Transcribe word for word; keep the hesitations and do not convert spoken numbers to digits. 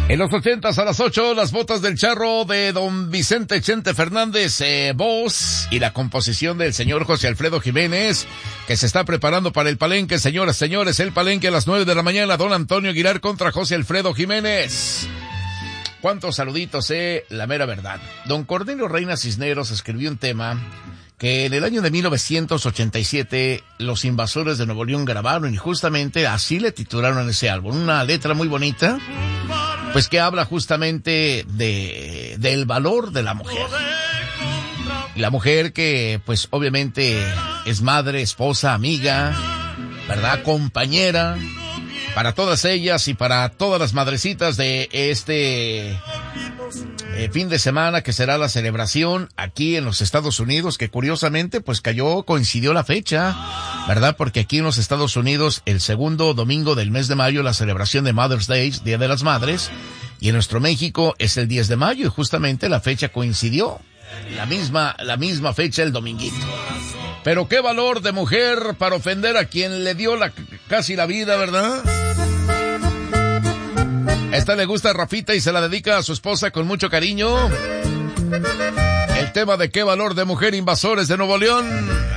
En los ochentas a las ocho, las botas del charro de don Vicente Chente Fernández, eh, voz y la composición del señor José Alfredo Jiménez, que se está preparando para el palenque. Señoras, señores, el palenque a las nueve de la mañana, don Antonio Aguilar contra José Alfredo Jiménez. Cuántos saluditos, eh, la mera verdad. Don Cornelio Reina Cisneros escribió un tema que en el año de mil novecientos ochenta y siete los Invasores de Nuevo León grabaron y justamente así le titularon ese álbum. Una letra muy bonita, pues que habla justamente de del valor de la mujer. La mujer que pues obviamente es madre, esposa, amiga, ¿verdad? Compañera, para todas ellas y para todas las madrecitas de este eh, fin de semana que será la celebración aquí en los Estados Unidos, que curiosamente pues cayó, coincidió la fecha, ¿verdad? Porque aquí en los Estados Unidos el segundo domingo del mes de mayo, la celebración de Mother's Day, Día de las Madres, y en nuestro México es el diez de mayo y justamente la fecha coincidió, la misma, la misma fecha el dominguito. Pero qué valor de mujer para ofender a quien le dio la, casi la vida, ¿verdad? Esta le gusta a Rafita y se la dedica a su esposa con mucho cariño. El tema de qué valor de mujer, Invasores de Nuevo León.